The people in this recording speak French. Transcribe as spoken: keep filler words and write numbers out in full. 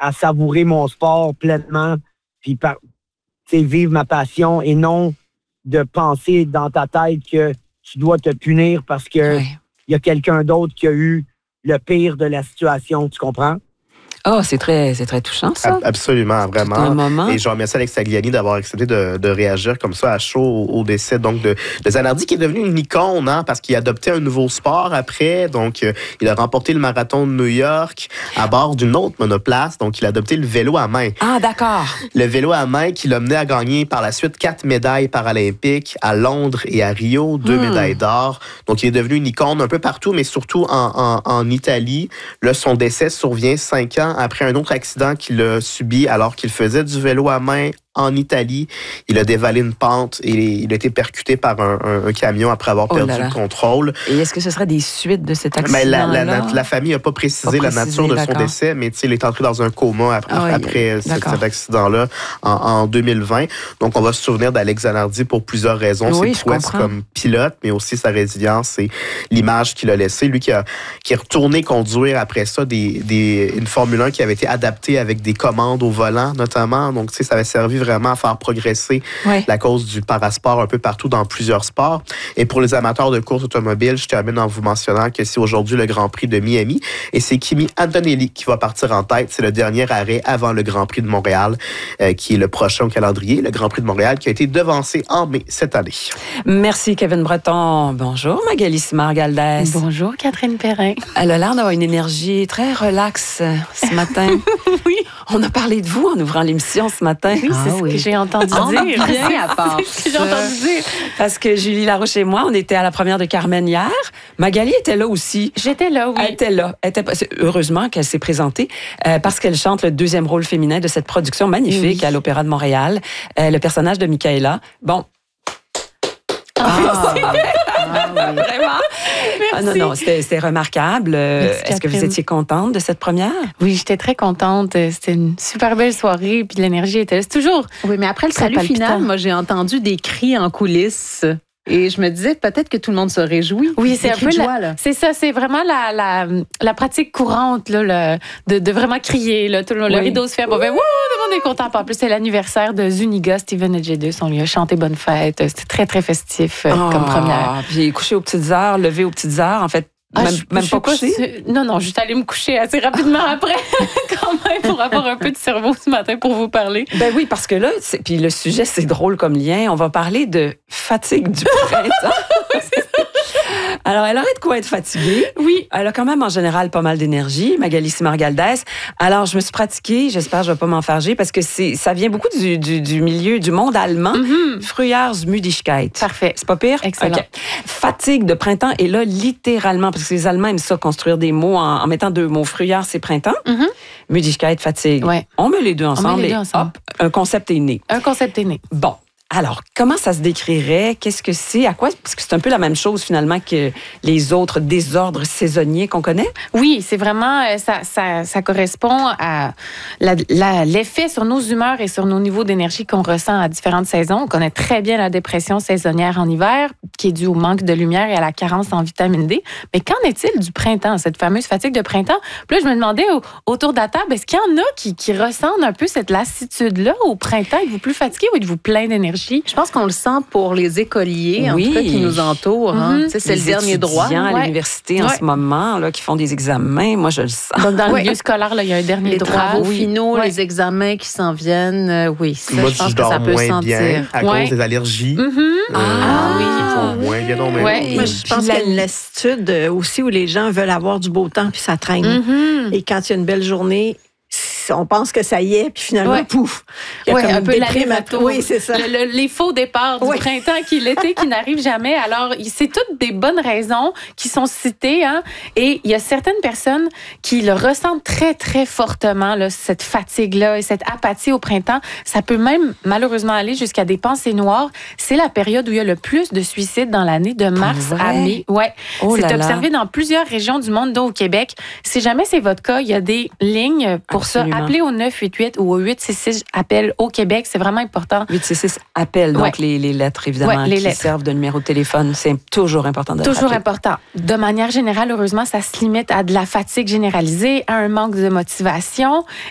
à savourer mon sport pleinement, puis par, vivre ma passion et non de penser dans ta tête que tu dois te punir parce que il oui. y a quelqu'un d'autre qui a eu le pire de la situation, tu comprends? Oh, c'est très, c'est très touchant, ça. Absolument, vraiment. Un moment. Et je remercie Alex Tagliani d'avoir accepté de, de réagir comme ça à chaud au, au décès donc de, de Zanardi, qui est devenu une icône, hein, parce qu'il a adopté un nouveau sport après. Donc, euh, il a remporté le marathon de New York à bord d'une autre monoplace. Donc, il a adopté le vélo à main. Ah, d'accord. Le vélo à main qui l'a mené à gagner par la suite quatre médailles paralympiques à Londres et à Rio, deux hmm. médailles d'or. Donc, il est devenu une icône un peu partout, mais surtout en, en, en Italie. Là, son décès survient cinq ans après un autre accident qu'il a subi alors qu'il faisait du vélo à main en Italie. Il a dévalé une pente et il a été percuté par un, un, un camion après avoir oh perdu le contrôle. Et est-ce que ce serait des suites de cet accident-là? Mais la, la, la famille n'a pas précisé pas la précisé, nature de son d'accord. décès, mais il est entré dans un coma après, ah oui, après cet, cet accident-là en, en deux mille vingt. Donc, on va se souvenir d'Alex Zanardi pour plusieurs raisons. Oui, ses prouesses comme pilote, mais aussi sa résilience et l'image qu'il a laissée. Lui qui, a, qui est retourné conduire après ça des, des, une Formule un qui avait été adaptée avec des commandes au volant, notamment. Donc, tu sais, ça avait servi vraiment à faire progresser oui. la cause du parasport un peu partout dans plusieurs sports. Et pour les amateurs de course automobile, je termine en vous mentionnant que c'est aujourd'hui le Grand Prix de Miami et c'est Kimi Antonelli qui va partir en tête. C'est le dernier arrêt avant le Grand Prix de Montréal euh, qui est le prochain au calendrier. Le Grand Prix de Montréal qui a été devancé en mai cette année. Merci Kevin Breton. Bonjour Magali Simard-Galdès. Bonjour Catherine Perrin. Elle a l'air d'avoir une énergie très relaxe ce matin. Oui. On a parlé de vous en ouvrant l'émission ce matin. Oui, c'est ah, ce oui. que j'ai entendu on dire. Bien à part c'est ce que j'ai entendu dire. Parce que Julie Larouche et moi, on était à la première de Carmen hier. Magali était là aussi. J'étais là, oui. Elle était là. Elle était... Heureusement qu'elle s'est présentée euh, parce qu'elle chante le deuxième rôle féminin de cette production magnifique oui. à l'Opéra de Montréal. Euh, le personnage de Michaela. Bon. Ah, ah, ah oui. Vraiment? Merci. Ah, non, non, c'était, c'était remarquable. Merci, Est-ce que vous étiez contente de cette première? Oui, j'étais très contente. C'était une super belle soirée, puis l'énergie était là. C'est toujours. Oui, mais après le salut palpitant. Final, moi, j'ai entendu des cris en coulisses. Et je me disais peut-être que tout le monde se réjouit. Oui, c'est un peu de la, joie, là. C'est ça, c'est vraiment la, la, la pratique courante là, le, de, de vraiment crier. Là, tout le, oui. le rideau se fait. Bon, ben, wouh, tout le monde est content. En plus, c'est l'anniversaire de Zuniga, Steven Edgedus. On lui a chanté Bonne fête. C'était très, très festif oh, comme première. Puis couché aux petites heures, levé aux petites heures. En fait, Ah, même, je, même je pas couché? Pas, non, non, juste aller me coucher assez rapidement après, quand même, pour avoir un peu de cerveau ce matin pour vous parler. Ben oui, parce que là, c'est, puis le sujet, c'est drôle comme lien. On va parler de fatigue du printemps. Alors, elle aurait de quoi être fatiguée. Oui. Elle a quand même, en général, pas mal d'énergie, Magali Simard-Galdès. Alors, je me suis pratiquée. J'espère que je vais pas m'enfarger parce que c'est, ça vient beaucoup du, du, du milieu, du monde allemand. Mm-hmm. Frühjahrsmüdigkeit. Parfait. C'est pas pire? Excellent. Okay. Fatigue de printemps. Et là, littéralement, parce que les Allemands aiment ça, construire des mots en, en mettant deux mots. Frühjahr, c'est printemps. Mm-hmm. Müdigkeit, fatigue. Ouais. On met les deux ensemble les deux et ensemble. hop, un concept est né. Un concept est né. Bon. Alors, comment ça se décrirait? Qu'est-ce que c'est? À quoi? Parce que c'est un peu la même chose, finalement, que les autres désordres saisonniers qu'on connaît. Oui, c'est vraiment... Ça, ça, ça correspond à la, la, l'effet sur nos humeurs et sur nos niveaux d'énergie qu'on ressent à différentes saisons. On connaît très bien la dépression saisonnière en hiver, qui est due au manque de lumière et à la carence en vitamine D. Mais qu'en est-il du printemps, cette fameuse fatigue de printemps? Puis là, je me demandais, autour de la table, est-ce qu'il y en a qui, qui ressentent un peu cette lassitude-là au printemps? Êtes-vous plus fatigué ou êtes-vous plein d'énergie? Je pense qu'on le sent pour les écoliers, oui. en tout cas, qui nous entourent. Hein. Mm-hmm. C'est les le dernier droit. Les étudiants à ouais. l'université en ouais. ce moment, là, qui font des examens, moi, je le sens. Donc, dans le ouais. milieu scolaire, là, il y a un dernier les droit. Les travaux oui. finaux, ouais. les examens qui s'en viennent, euh, oui. Ça, moi, je pense je que ça peut moins sentir. Bien à ouais. cause des allergies. Mm-hmm. Euh, ah oui. Ils font moins bien, non, mais ouais. Oui. Moi, je pense qu'il y a une lassitude aussi où les gens veulent avoir du beau temps puis ça traîne. Mm-hmm. Et quand il y a une belle journée, on pense que ça y est, puis finalement, ouais. pouf! Il y a ouais, comme un une peu déprime. la Oui, c'est ça. Le, le, les faux départs du oui. printemps qui l'été qui n'arrivent jamais. Alors, c'est toutes des bonnes raisons qui sont citées. Hein? Et il y a certaines personnes qui le ressentent très, très fortement, là, cette fatigue-là et cette apathie au printemps. Ça peut même, malheureusement, aller jusqu'à des pensées noires. C'est la période où il y a le plus de suicides dans l'année, de mars à mai. Ouais. Oh c'est là observé là. dans plusieurs régions du monde, dont au Québec. Si jamais c'est votre cas, il y a des lignes pour Absolument. Ça. Appelez au neuf huit huit ou au huit six six appel au Québec. C'est vraiment important. huit six six appel, donc ouais. les, les lettres, évidemment, ouais, les qui lettres. Servent de numéro de téléphone. C'est toujours important de Toujours rappeler. important. De manière générale, heureusement, ça se limite à de la fatigue généralisée, à un manque de motivation